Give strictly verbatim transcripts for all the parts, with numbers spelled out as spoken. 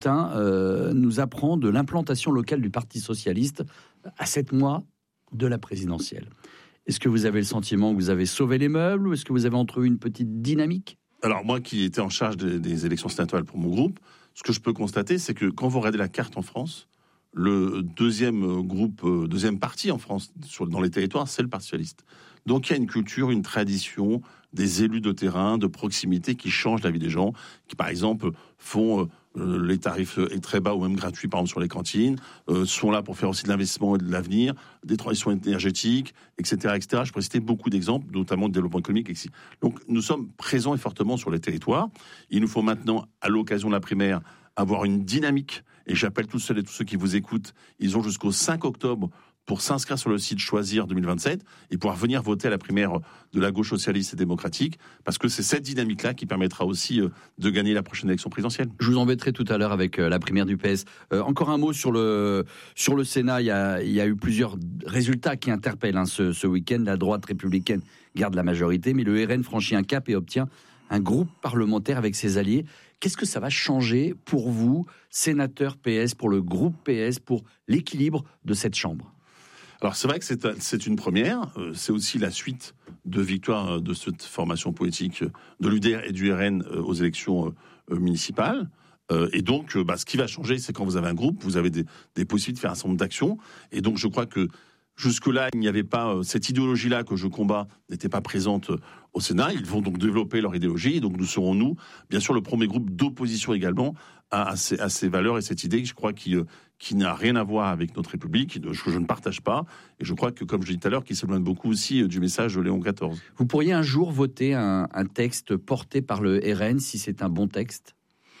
euh, nous apprend de l'implantation locale du Parti socialiste à sept mois de la présidentielle. Est-ce que vous avez le sentiment que vous avez sauvé les meubles ou est-ce que vous avez entrevu une petite dynamique ? Alors moi qui étais en charge des, des élections sénatoriales pour mon groupe, ce que je peux constater, c'est que quand vous regardez la carte en France, le deuxième groupe, deuxième parti en France, sur, dans les territoires, c'est le Parti socialiste. Donc il y a une culture, une tradition, des élus de terrain, de proximité qui changent la vie des gens, qui par exemple font euh, les tarifs très bas ou même gratuits, par exemple sur les cantines, euh, sont là pour faire aussi de l'investissement et de l'avenir, des transitions énergétiques, et cetera, et cetera. Je pourrais citer beaucoup d'exemples, notamment de développement économique ici. Donc nous sommes présents et fortement sur les territoires. Il nous faut maintenant, à l'occasion de la primaire, avoir une dynamique. Et j'appelle tous ceux et tous ceux qui vous écoutent, ils ont jusqu'au cinq octobre pour s'inscrire sur le site Choisir deux mille vingt-sept et pouvoir venir voter à la primaire de la gauche socialiste et démocratique, parce que c'est cette dynamique-là qui permettra aussi de gagner la prochaine élection présidentielle. Je vous embêterai tout à l'heure avec la primaire du P S. Euh, encore un mot sur le, sur le Sénat. Il y a, il y a eu plusieurs résultats qui interpellent hein, ce, ce week-end. La droite républicaine garde la majorité, mais le R N franchit un cap et obtient un groupe parlementaire avec ses alliés. Qu'est-ce que ça va changer pour vous, sénateur P S, pour le groupe P S, pour l'équilibre de cette Chambre ? Alors c'est vrai que c'est, c'est une première, c'est aussi la suite de victoire de cette formation politique de l'U D R et du R N aux élections municipales. Et donc, bah, ce qui va changer, c'est quand vous avez un groupe, vous avez des, des possibilités de faire un certain nombre d'actions. Et donc je crois que jusque-là, il n'y avait pas cette idéologie-là que je combats n'était pas présente au Sénat. Ils vont donc développer leur idéologie. Et donc nous serons, nous, bien sûr, le premier groupe d'opposition également à, à, ces, à ces valeurs et cette idée que je crois qui, qui n'a rien à voir avec notre République, que je ne partage pas. Et je crois que, comme je l'ai dit tout à l'heure, qui s'éloigne beaucoup aussi du message de Léon quatorze. Vous pourriez un jour voter un, un texte porté par le R N si c'est un bon texte ?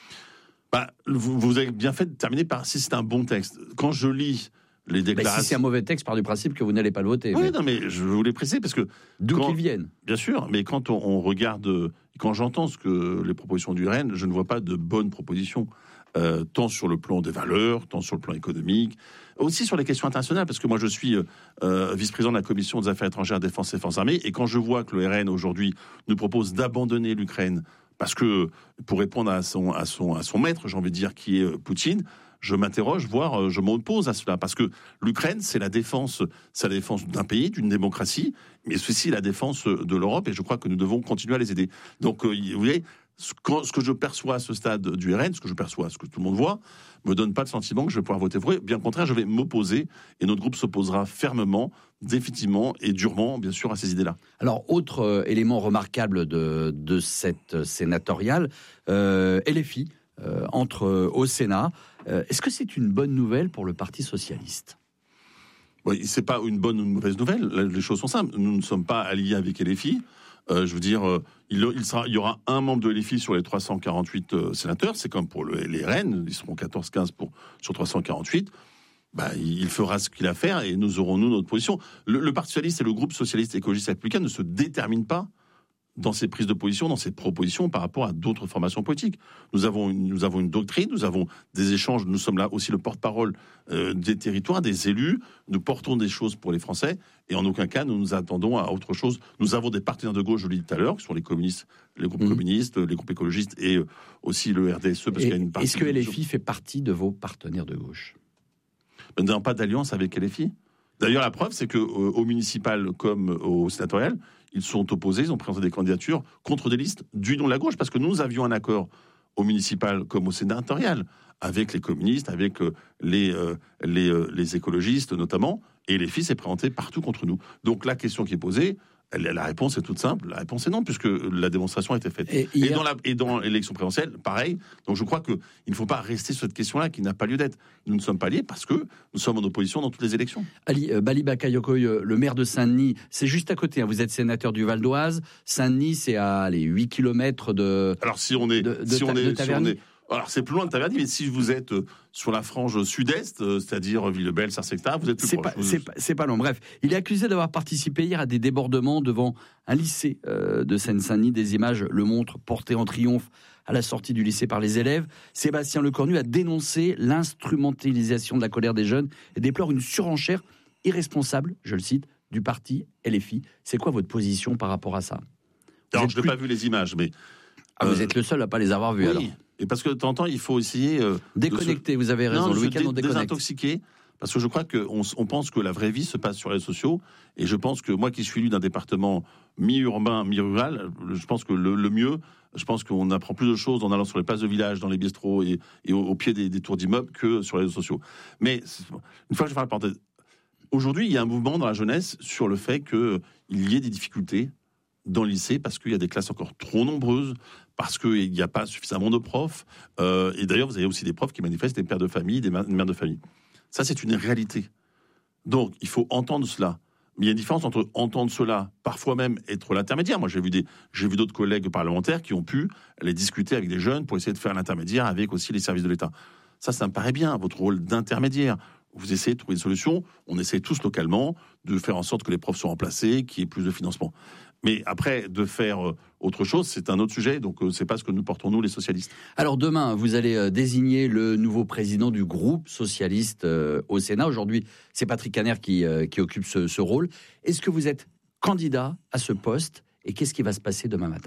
Bah, vous, vous avez bien fait de terminer par si c'est un bon texte. Quand je lis les déclarations... Ben si c'est un mauvais texte, par du principe que vous n'allez pas le voter. Oui, mais... non, mais je voulais préciser parce que... D'où quand... qu'ils viennent. Bien sûr, mais quand on, on regarde... Quand j'entends ce que les propositions du R N, je ne vois pas de bonnes propositions. Euh, tant sur le plan des valeurs, tant sur le plan économique, aussi sur les questions internationales, parce que moi je suis euh, vice-président de la Commission des Affaires étrangères, Défense et Forces armées, et quand je vois que le R N aujourd'hui nous propose d'abandonner l'Ukraine, parce que pour répondre à son, à son, à son maître, j'ai envie de dire, qui est Poutine, je m'interroge, voire je m'oppose à cela, parce que l'Ukraine, c'est la défense, c'est la défense d'un pays, d'une démocratie, mais c'est aussi la défense de l'Europe, et je crois que nous devons continuer à les aider. Donc, euh, vous voyez, ce que, ce que je perçois à ce stade du R N, ce que je perçois, ce que tout le monde voit, me donne pas le sentiment que je vais pouvoir voter pour eux. Bien au contraire, je vais m'opposer, et notre groupe s'opposera fermement, définitivement et durement, bien sûr, à ces idées-là. Alors, autre euh, élément remarquable de, de cette sénatoriale, euh, L F I euh, entre euh, au Sénat. Euh, est-ce que c'est une bonne nouvelle pour le Parti socialiste ? Oui, c'est pas une bonne ou une mauvaise nouvelle. Les choses sont simples. Nous ne sommes pas alliés avec L F I. Euh, je veux dire, euh, il, il, sera, il y aura un membre de L F I sur les trois cent quarante-huit euh, sénateurs. C'est comme pour le, les R N. Ils seront quatorze quinze pour, sur trois cent quarante-huit. Bah, il fera ce qu'il a à faire et nous aurons, nous, notre position. Le, le Parti socialiste et le groupe socialiste écologiste républicain ne se déterminent pas dans ses prises de position, dans ses propositions par rapport à d'autres formations politiques. Nous avons une, nous avons une doctrine, nous avons des échanges, nous sommes là aussi le porte-parole euh, des territoires, des élus, nous portons des choses pour les Français, et en aucun cas nous nous attendons à autre chose. Nous avons des partenaires de gauche, je l'ai dit tout à l'heure, qui sont les communistes, les groupes mmh. communistes, les groupes écologistes, et euh, aussi le R D S E, parce et, qu'il y a une partie... Est-ce que L F I fait partie de vos partenaires de gauche ? Nous n'avons pas d'alliance avec L F I. D'ailleurs, la preuve, c'est que euh, au municipal comme au sénatorial, ils sont opposés, ils ont présenté des candidatures contre des listes du nom de la gauche, parce que nous avions un accord au municipal comme au sénatorial, avec les communistes, avec euh, les, euh, les, euh, les écologistes notamment, et L F I s'est présenté partout contre nous. Donc la question qui est posée, elle, la réponse est toute simple, la réponse est non, puisque la démonstration a été faite. Et, hier... et, dans, la, et dans l'élection présidentielle, pareil. Donc je crois qu'il ne faut pas rester sur cette question-là qui n'a pas lieu d'être. Nous ne sommes pas liés parce que nous sommes en opposition dans toutes les élections. Ali euh, Bali Bakayokoy, euh, le maire de Saint-Denis, c'est juste à côté. Hein. Vous êtes sénateur du Val d'Oise. Saint-Denis, c'est à les huit kilomètres de. Alors si on est, de, de, si on est, de si on est alors c'est plus loin de Taverny, mais si vous êtes euh, sur la frange sud-est, euh, c'est-à-dire Villebel, Sarcecta, vous êtes plus c'est proche. Pas, c'est, pas, c'est pas long. Bref, il est accusé d'avoir participé hier à des débordements devant un lycée euh, de Seine-Saint-Denis. Des images le montrent, portées en triomphe à la sortie du lycée par les élèves. Sébastien Lecornu a dénoncé l'instrumentalisation de la colère des jeunes et déplore une surenchère irresponsable, je le cite, du parti L F I. C'est quoi votre position par rapport à ça ? Alors je n'ai plus... pas vu les images, mais... Ah, vous euh... êtes le seul à ne pas les avoir vues, oui. alors. Et parce que de temps en temps, il faut essayer... Euh, déconnecter, se... vous avez raison, non, le se week-end dé- on déconnecte. désintoxiquer, parce que je crois qu'on on pense que la vraie vie se passe sur les réseaux sociaux, et je pense que moi qui suis élu d'un département mi-urbain, mi-rural, je pense que le, le mieux, je pense qu'on apprend plus de choses en allant sur les places de village, dans les bistrots et, et au, au pied des, des tours d'immeubles que sur les réseaux sociaux. Mais une fois que je fais la parenthèse, aujourd'hui il y a un mouvement dans la jeunesse sur le fait qu'il y ait des difficultés dans le lycée parce qu'il y a des classes encore trop nombreuses, parce qu'il n'y a pas suffisamment de profs. Euh, et d'ailleurs, vous avez aussi des profs qui manifestent, des pères de famille, des ma- mères de famille. Ça, c'est une réalité. Donc, il faut entendre cela. Mais il y a une différence entre entendre cela, parfois même être l'intermédiaire. Moi, j'ai vu, des, j'ai vu d'autres collègues parlementaires qui ont pu aller discuter avec des jeunes pour essayer de faire l'intermédiaire avec aussi les services de l'État. Ça, ça me paraît bien, votre rôle d'intermédiaire. Vous essayez de trouver une solution. On essaie tous localement de faire en sorte que les profs soient remplacés, qu'il y ait plus de financement. Mais après, de faire euh, autre chose, c'est un autre sujet. Donc, euh, c'est pas ce que nous portons, nous, les socialistes. Alors, demain, vous allez euh, désigner le nouveau président du groupe socialiste euh, au Sénat. Aujourd'hui, c'est Patrick Kanner qui, euh, qui occupe ce, ce rôle. Est-ce que vous êtes candidat à ce poste et qu'est-ce qui va se passer demain matin ?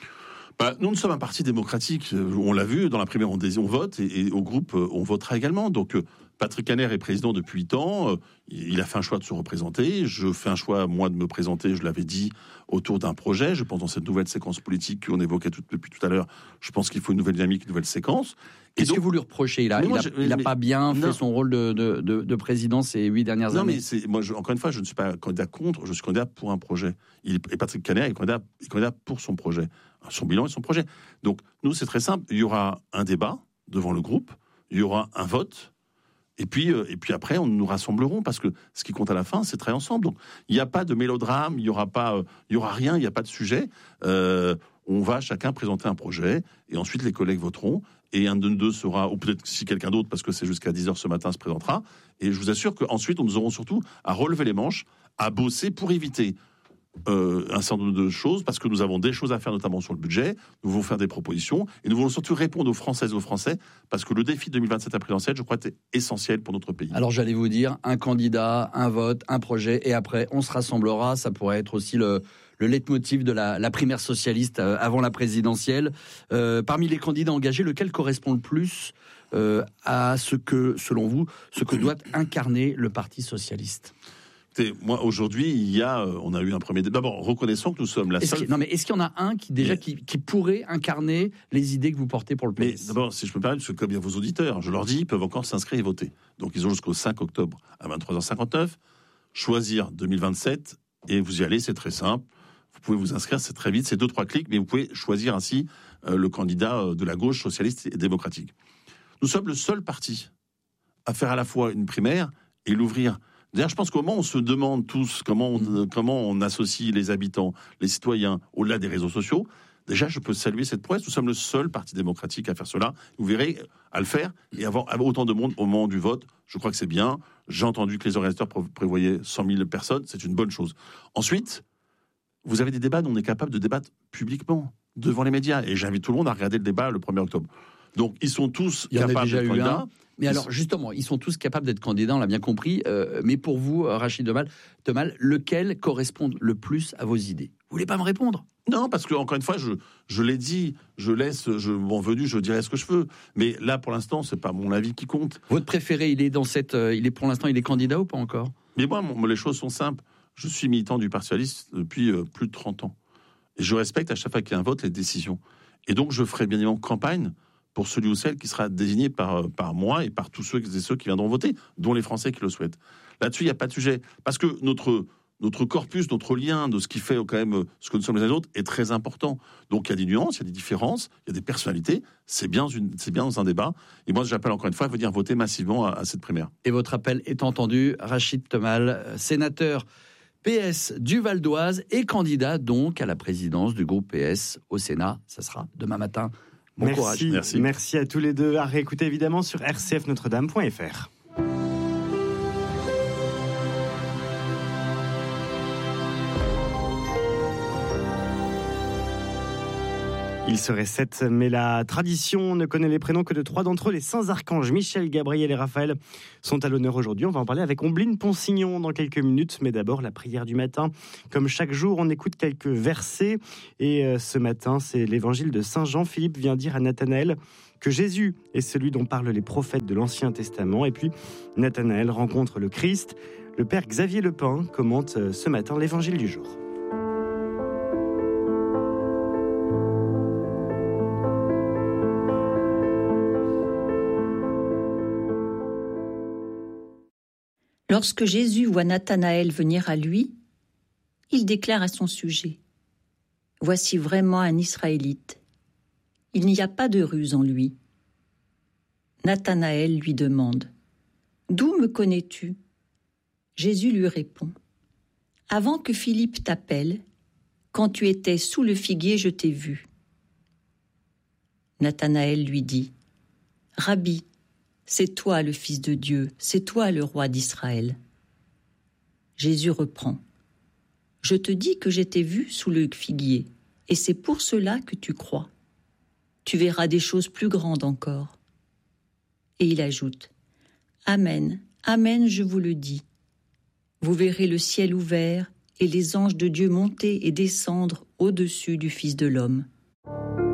Bah, nous, nous sommes un parti démocratique. On l'a vu, dans la primaire, on, dé- on vote et, et au groupe, euh, on votera également. Donc, euh, Patrick Kanner est président depuis huit ans. Euh, il a fait un choix de se représenter. Je fais un choix, moi, de me présenter, je l'avais dit, autour d'un projet. Je pense dans cette nouvelle séquence politique qu'on évoquait tout, depuis tout à l'heure. Je pense qu'il faut une nouvelle dynamique, une nouvelle séquence. Qu'est-ce donc, que vous lui reprochez ? Il n'a je, pas bien non. fait son rôle de, de, de, de président ces huit dernières non, années. Non, mais c'est, moi, je, encore une fois, je ne suis pas candidat contre, je suis candidat pour un projet. Il, et Patrick Kanner est candidat, est candidat pour son projet, son bilan et son projet. Donc, nous, c'est très simple. Il y aura un débat devant le groupe, il y aura un vote, et puis, euh, et puis après, on nous rassemblerons, parce que ce qui compte à la fin, c'est travailler ensemble. Donc, il n'y a pas de mélodrame, il n'y aura pas, euh, il y aura rien, il n'y a pas de sujet. Euh, on va chacun présenter un projet, et ensuite les collègues voteront, et un de nous deux sera, ou peut-être si quelqu'un d'autre, parce que c'est jusqu'à dix heures ce matin, se présentera. Et je vous assure qu'ensuite, nous aurons surtout à relever les manches, à bosser pour éviter euh, un certain nombre de choses, parce que nous avons des choses à faire, notamment sur le budget. Nous voulons faire des propositions, et nous voulons surtout répondre aux Françaises et aux Français, parce que le défi deux mille vingt-sept à présidentielle, je crois, est essentiel pour notre pays. Alors, j'allais vous dire, un candidat, un vote, un projet, et après, on se rassemblera. Ça pourrait être aussi le... le leitmotiv de la, la primaire socialiste euh, avant la présidentielle. Euh, parmi les candidats engagés, lequel correspond le plus euh, à ce que, selon vous, ce que doit incarner le Parti socialiste ? Écoutez, moi, aujourd'hui, il y a, on a eu un premier débat. D'abord, reconnaissons que nous sommes la est-ce seule... qu'il, non, mais est-ce qu'il y en a un qui, déjà, mais... qui, qui pourrait incarner les idées que vous portez pour le P S ? Mais d'abord, si je peux me permettre, parce que comme il y a vos auditeurs, je leur dis, ils peuvent encore s'inscrire et voter. Donc, ils ont jusqu'au cinq octobre à vingt-trois heures cinquante-neuf, choisir deux mille vingt-sept, et vous y allez, c'est très simple. Vous pouvez vous inscrire, c'est très vite, c'est deux, trois clics, mais vous pouvez choisir ainsi euh, le candidat euh, de la gauche socialiste et démocratique. Nous sommes le seul parti à faire à la fois une primaire et l'ouvrir. D'ailleurs, je pense qu'au moment où on se demande tous comment on, mmh. comment on associe les habitants, les citoyens, au-delà des réseaux sociaux, déjà, je peux saluer cette prouesse. Nous sommes le seul parti démocratique à faire cela. Vous verrez, à le faire, et avoir, avoir autant de monde au moment du vote, je crois que c'est bien. J'ai entendu que les organisateurs prévoyaient cent mille personnes, c'est une bonne chose. Ensuite, vous avez des débats dont on est capable de débattre publiquement, devant les médias. Et j'invite tout le monde à regarder le débat le premier octobre. Donc, ils sont tous Il y en capables a déjà d'être eu candidats. Un. Mais alors, justement, ils sont tous capables d'être candidats, on l'a bien compris. Euh, mais pour vous, Rachid Temal, Temal, lequel correspond le plus à vos idées ? Vous voulez pas me répondre ? Non, parce que encore une fois, je, je l'ai dit, je laisse, je m'en venu, je dirai ce que je veux. Mais là, pour l'instant, c'est pas mon avis qui compte. Votre préféré, il est dans cette, euh, il est pour l'instant, il est candidat ou pas encore ? Mais moi, mon, les choses sont simples. Je suis militant du Parti socialiste depuis euh, plus de trente ans. Et je respecte à chaque fois qu'il y a un vote les décisions. Et donc, je ferai bien évidemment campagne pour celui ou celle qui sera désigné par, par moi et par tous ceux et ceux qui viendront voter, dont les Français qui le souhaitent. Là-dessus, il n'y a pas de sujet. Parce que notre, notre corpus, notre lien de ce qui fait quand même ce que nous sommes les uns les autres est très important. Donc, il y a des nuances, il y a des différences, il y a des personnalités. C'est bien, une, c'est bien dans un débat. Et moi, j'appelle encore une fois à venir voter massivement à, à cette primaire. Et votre appel est entendu. Rachid Temal, sénateur P S du Val d'Oise et candidat donc à la présidence du groupe P S au Sénat. Ça sera demain matin. Bon merci, courage. Merci. Merci à tous les deux. À réécouter évidemment sur r c f notre dame point f r. Il serait sept, mais la tradition ne connaît les prénoms que de trois d'entre eux. Les saints archanges Michel, Gabriel et Raphaël sont à l'honneur aujourd'hui. On va en parler avec Ombline Ponsignon dans quelques minutes. Mais d'abord, la prière du matin. Comme chaque jour, on écoute quelques versets. Et ce matin, c'est l'évangile de Saint Jean. Philippe vient dire à Nathanaël: que Jésus est celui dont parlent les prophètes de l'Ancien Testament. Et puis, Nathanaël rencontre le Christ. Le père Xavier Lepin commente ce matin l'évangile du jour. Lorsque Jésus voit Nathanaël venir à lui, il déclare à son sujet : « Voici vraiment un Israélite. Il n'y a pas de ruse en lui. » Nathanaël lui demande : « D'où me connais-tu » Jésus lui répond : « Avant que Philippe t'appelle, quand tu étais sous le figuier, je t'ai vu. » Nathanaël lui dit : « Rabbi, c'est toi le Fils de Dieu, c'est toi le roi d'Israël. » Jésus reprend : « Je te dis que je t'ai vu sous le figuier, et c'est pour cela que tu crois. Tu verras des choses plus grandes encore. » Et il ajoute : « Amen, amen, je vous le dis. Vous verrez le ciel ouvert et les anges de Dieu monter et descendre au-dessus du Fils de l'homme. »